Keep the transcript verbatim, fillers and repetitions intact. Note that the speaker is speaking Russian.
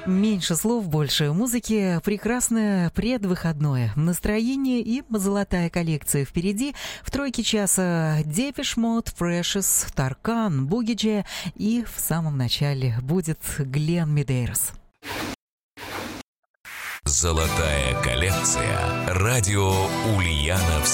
Меньше слов, больше музыки. Прекрасное предвыходное настроение и золотая коллекция впереди. В тройке часа Depeche Mode, Precious, Tarkan, Boogie и в самом начале будет Глен Медейрос. Золотая коллекция. Радио Ульяновск.